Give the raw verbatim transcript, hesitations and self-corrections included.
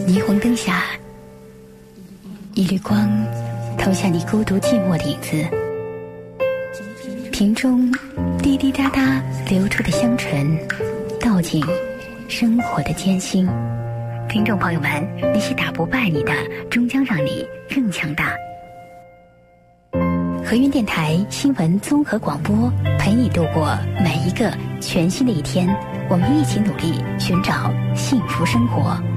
霓虹灯下，一缕光投下你孤独寂寞的影子，瓶中滴滴答答流出的香醇，道尽生活的艰辛。听众朋友们，那些打不败你的，终将让你更强大。和云电台新闻综合广播，陪你度过每一个全新的一天。我们一起努力，寻找幸福生活。